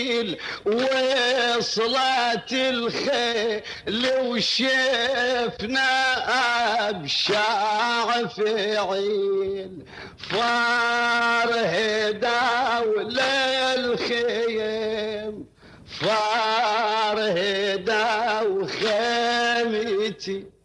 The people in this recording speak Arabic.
وصلت الخيل وشفنا بشاع فعيل فارهدا ولا الخيم فارهدا وخيمتي